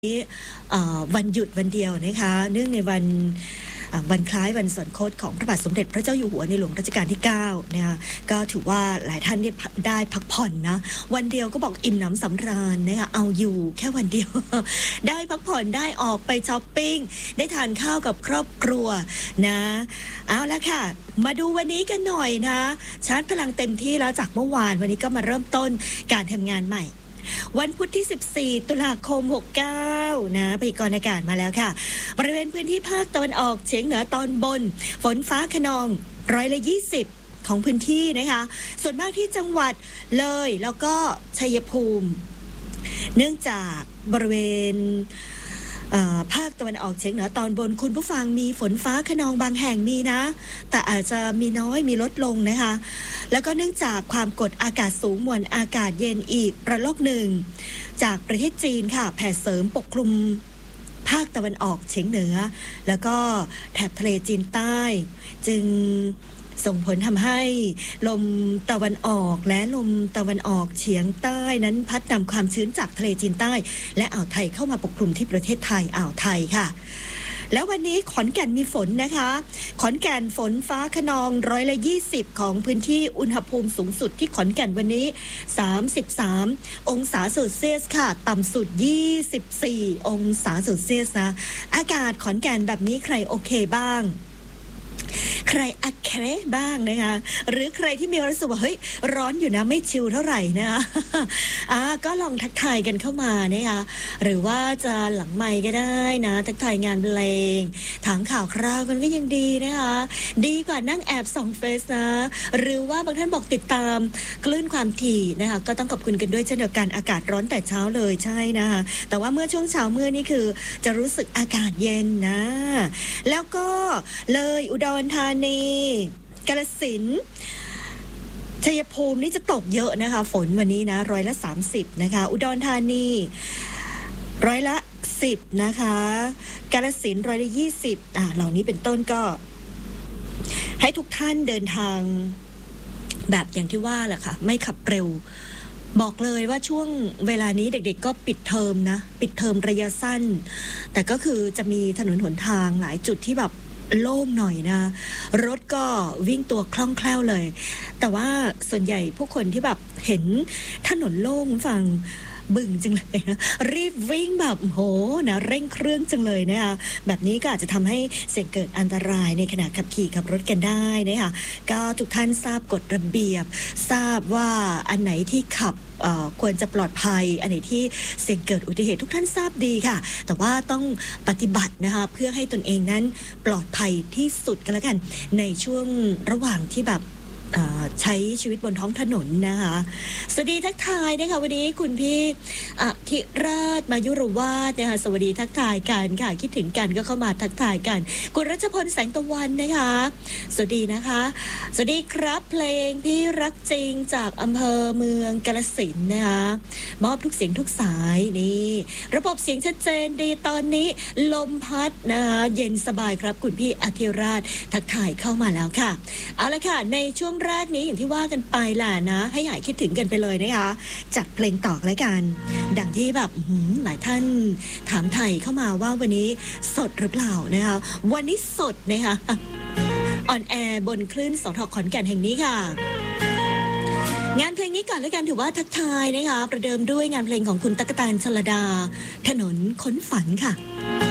วันหยุดวันเดียวนะคะเนื่องในวันคล้ายวันสวรรคตของพระบาทสมเด็จพระเจ้าอยู่หัวในหลวงรัชกาลที่9นะคะก็ถือว่าหลายท่านได้พักผ่อนนะวันเดียวก็บอกอิ่มหนำสำราญนะคะเอาอยู่แค่วันเดียว ได้พักผ่อนได้ออกไปช้อปปิ้งได้ทานข้าวกับครอบครัวนะเอาละค่ะมาดูวันนี้กันหน่อยนะชาร์จพลังเต็มที่แล้วจากเมื่อวานวันนี้ก็มาเริ่มต้นการทำงานใหม่วันพุธที่14ตุลาคม69นะพยากรณ์อากาศมาแล้วค่ะบริเวณพื้นที่ภาคตะวันออกเฉียงเหนือตอนบนฝนฟ้าคะนอง20%ของพื้นที่นะคะส่วนมากที่จังหวัดเลยแล้วก็ชัยภูมิเนื่องจากบริเวณภาคตะวันออกเฉียงเหนือตอนบนคุณผู้ฟังมีฝนฟ้าคะนองบางแห่งมีนะแต่อาจจะมีน้อยมีลดลงนะคะแล้วก็เนื่องจากความกดอากาศสูงมวลอากาศเย็นอีกระลอกหนึ่งจากประเทศจีนค่ะแผ่เสริมปกคลุมภาคตะวันออกเฉียงเหนือแล้วก็แถบทะเลจีนใต้จึงส่งผลทำให้ลมตะวันออกและลมตะวันออกเฉียงใต้นั้นพัดนำความชื้นจากทะเลจีนใต้และอ่าวไทยเข้ามาปกคลุมที่ประเทศไทยอ่าวไทยค่ะแล้ววันนี้ขอนแก่นมีฝนนะคะขอนแก่นฝนฟ้าคะนอง20%ของพื้นที่อุณหภูมิสูงสุดที่ขอนแก่นวันนี้33องศาเซลเซียสค่ะต่ำสุด24องศาเซลเซียสนะอากาศขอนแก่นแบบนี้ใครโอเคบ้างใครอักเครบ้างนะคะหรือใครที่มีรู้สึกว่าเฮ้ยร้อนอยู่นะไม่ชิลเท่าไหร่นะคะก็ลองทักทายกันเข้ามานะคะหรือว่าจะหลังไมค์ก็ได้นะทักทายงานเพลงถามข่าวคราวกันก็ยังดีนะคะดีกว่านั่งแอบส่องเฟซนะหรือว่าบางท่านบอกติดตามคลื่นความถี่นะคะก็ต้องขอบคุณกันด้วยเช่นเดียวกันอากาศร้อนแต่เช้าเลยใช่นะคะแต่ว่าเมื่อช่วงเช้ามืดนี่คือจะรู้สึกอากาศเย็นนะแล้วก็เลยอุดรธานีกาฬสินธุ์ชัยภูมินี่จะตกเยอะนะคะฝนวันนี้นะ30%นะคะอุดรธานี10%นะคะกาฬสินธุ์20%เหล่านี้เป็นต้นก็ให้ทุกท่านเดินทางแบบอย่างที่ว่าแหละค่ะไม่ขับเร็วบอกเลยว่าช่วงเวลานี้เด็กๆก็ปิดเทอมนะปิดเทอมระยะสั้นแต่ก็คือจะมีถนนหนทางหลายจุดที่แบบโล่งหน่อยนะรถก็วิ่งตัวคล่องแคล่วเลยแต่ว่าส่วนใหญ่ผู้คนที่แบบเห็นถนนโล่งฟังบึ้งจังเลยนะรีบวิ่งแบบโหนะเร่งเครื่องจังเลยนะคะแบบนี้ก็อาจจะทำให้เสี่ยงเกิดอันตรายในขณะขับขี่ขับรถกันได้นะคะก็ทุกท่านทราบกฎระเบียบทราบว่าอันไหนที่ขับควรจะปลอดภัยอันไหนที่เสี่ยงเกิดอุบัติเหตุทุกท่านทราบดีค่ะแต่ว่าต้องปฏิบัตินะคะเพื่อให้ตนเองนั้นปลอดภัยที่สุดกันแล้วกันในช่วงระหว่างที่แบบใช้ชีวิตบนท้องถนนนะคะสวัสดีทักทายนะคะวันนี้คุณพี่ธิราชมายุรวาฒนะคะสวัสดีทักทายกันค่ะคิดถึงกันก็เข้ามาทักทายกันคุณรัชพลแสงตะวันนะคะสวัสดีนะคะสวัสดีครับเพลงที่รักจริงจากอำเภอเมืองกาฬสินธุ์นะคะมอบทุกเสียงทุกสายนี่ระบบเสียงชัดเจนดีตอนนี้ลมพัดนะคะเย็นสบายครับคุณพี่ธิราชทักทายเข้ามาแล้วค่ะเอาละค่ะในช่วงแรกนี้อย่างที่ว่ากันไปแหละนะให้หายคิดถึงกันไปเลยนะคะจัดเพลงต่อแล้วกันดังที่แบบหลายท่านถามไทยเข้ามาว่าวันนี้สดหรือเปล่านะคะวันนี้สดนะคะออนแอร์บนคลื่นสทขอนแก่นแห่งนี้ค่ะงานเพลงนี้ก่อนแล้วกันถือว่าทักทายนะคะประเดิมด้วยงานเพลงของคุณตั๊กแตนชลดาถนนค้นฝันค่ะ